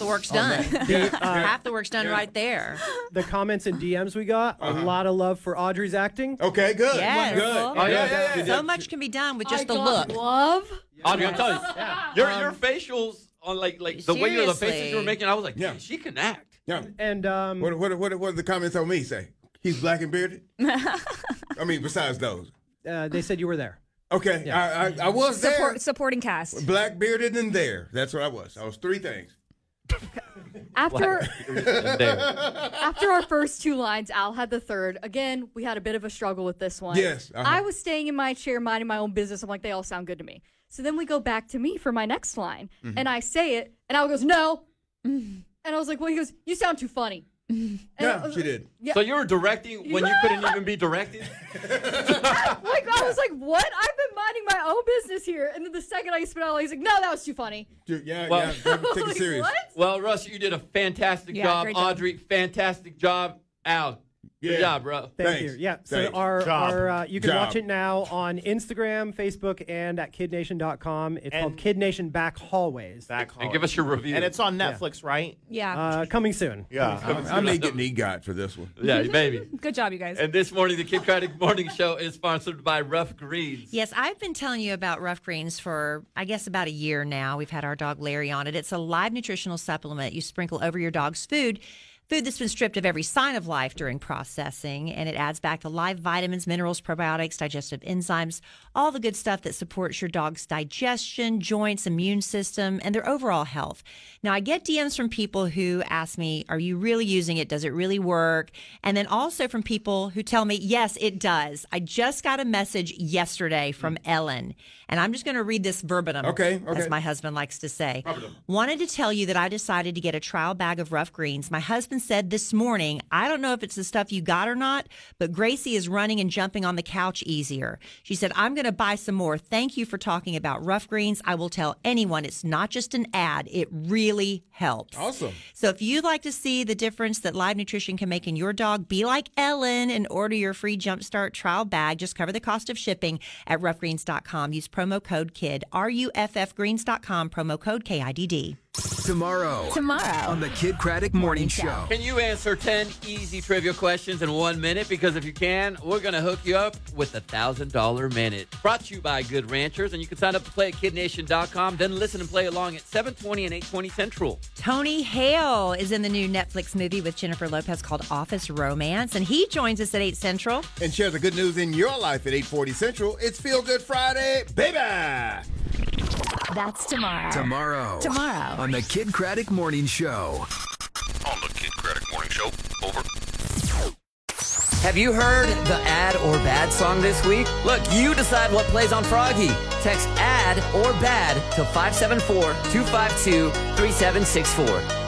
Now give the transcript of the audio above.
work's done. Half the work's done right there. The comments and DMs we got, a lot of love for Audrey's acting. Okay, good. Yes. Good. Oh, yeah. So much can be done with just the got look. love. Audrey, I'm telling you, your facials on like the way the faces you were making, I was like, yeah, she can act. Yeah. And What do the comments on me say? He's black and bearded? I mean, besides those. they said you were there. Okay, yeah. I was there. Supporting cast. Black, bearded, and there. That's what I was. I was three things. After our first two lines, Al had the third. Again, we had a bit of a struggle with this one. Yes. I was staying in my chair, minding my own business. I'm like, they all sound good to me. So then we go back to me for my next line, and I say it, and Al goes, no. And I was like, well, he goes, you sound too funny. Yeah, she did. Yeah. So you were directing when you couldn't even be directed? I was like, what? I've been minding my own business here. And then the second I spit out, he's like, no, that was too funny. Yeah, Well- take it serious. What? Well, Russ, you did a fantastic job. great job. Audrey, fantastic job. Al, good job, bro. Thank Thanks. you. Yeah. So Thanks. our you can Job. watch it now on Instagram, Facebook, and at KidNation.com. It's called Kid Nation Back Hallways. And give us your review. And it's on Netflix, right? Yeah. Coming soon. Yeah. I may get an EGOT for this one. Yeah, maybe. Good job, you guys. And this morning, the Kid Craddock Morning Show is sponsored by Rough Greens. Yes, I've been telling you about Rough Greens for, I guess, about a year now. We've had our dog Larry on it. It's a live nutritional supplement you sprinkle over your dog's food that's been stripped of every sign of life during processing, and it adds back the live vitamins, minerals, probiotics, digestive enzymes, all the good stuff that supports your dog's digestion, joints, immune system, and their overall health. Now, I get DMs from people who ask me, are you really using it? Does it really work? And then also from people who tell me, yes, it does. I just got a message yesterday from Ellen, and I'm just going to read this verbatim, Okay. as my husband likes to say. Wanted to tell you that I decided to get a trial bag of Rough Greens. My husband said this morning, I don't know if it's the stuff you got or not, but Gracie is running and jumping on the couch easier. She said, I'm going to buy some more. Thank you for talking about Rough Greens. I will tell anyone it's not just an ad. It really helps. Awesome. So if you'd like to see the difference that live nutrition can make in your dog, be like Ellen and order your free Jumpstart trial bag. Just cover the cost of shipping at roughgreens.com. Use promo code KID, RUFFgreens.com, promo code KIDD. Tomorrow on the Kid Craddock Morning Show. Can you answer 10 easy trivia questions in 1 minute? Because if you can, we're going to hook you up with a $1,000 minute. Brought to you by Good Ranchers, and you can sign up to play at KidNation.com, then listen and play along at 7:20 and 8:20 Central. Tony Hale is in the new Netflix movie with Jennifer Lopez called Office Romance, and he joins us at 8 Central. And share the good news in your life at 8:40 Central. It's Feel Good Friday, baby! That's tomorrow on the Kid Craddock Morning Show. On the Kid Craddock Morning Show. Over. Have you heard the ad or bad song this week? Look, you decide what plays on Froggy. Text ad or bad to 574-252-3764.